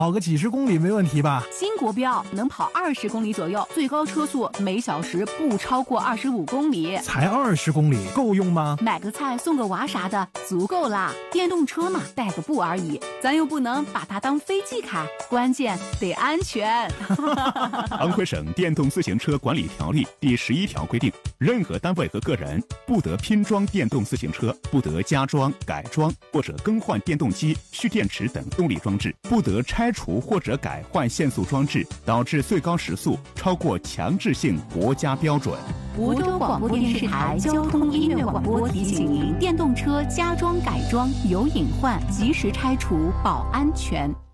跑个几十公里没问题吧？ 新国标能跑20公里左右，最高车速每小时不超过25公里。 才20公里，够用吗？ 买个菜送个娃啥的，足够啦。电动车嘛，带个步而已，咱又不能把它当飞机开，关键得安全。 安徽省电动自行车管理条例第11条规定，任何单位和个人不得拼装电动自行车，不得加装、改装或者更换电动机、蓄电池等动力装置，不得拆除或者改换限速装置，导致最高时速超过强制性国家标准。 梧州广播电视台交通音乐广播提醒您：电动车加装改装有隐患，及时拆除保安全。